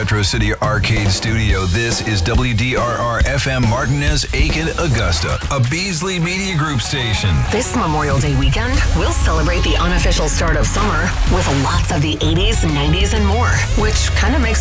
Metro City Arcade Studio. This is WDRR FM Martinez, Aiken, Augusta, a Beasley Media Group station. This Memorial Day weekend, we'll celebrate the unofficial start of summer with lots of the 80s, 90s, and more, which kind of makes